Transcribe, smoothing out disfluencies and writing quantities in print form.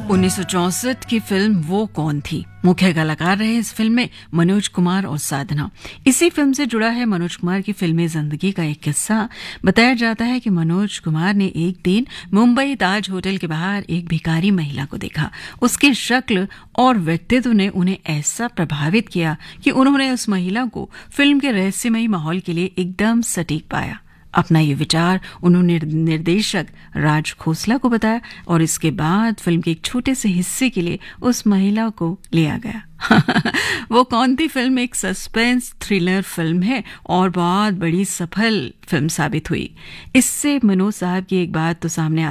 1964 की फिल्म वो कौन थी। मुख्य कलाकार रहे इस फिल्म में मनोज कुमार और साधना। इसी फिल्म से जुड़ा है मनोज कुमार की फिल्मी जिंदगी का एक किस्सा। बताया जाता है कि मनोज कुमार ने एक दिन मुंबई ताज होटल के बाहर एक भिखारी महिला को देखा। उसकी शक्ल और व्यक्तित्व ने उन्हें ऐसा प्रभावित किया कि उन्होंने उस महिला को फिल्म के रहस्यमयी माहौल के लिए एकदम सटीक पाया। अपना ये विचार उन्होंने निर्देशक राज खोसला को बताया और इसके बाद फिल्म के एक छोटे से हिस्से के लिए उस महिला को लिया गया। वो कौन थी फिल्म एक सस्पेंस थ्रिलर फिल्म है और बहुत बड़ी सफल फिल्म साबित हुई। इससे मनोज साहब की एक बात तो सामने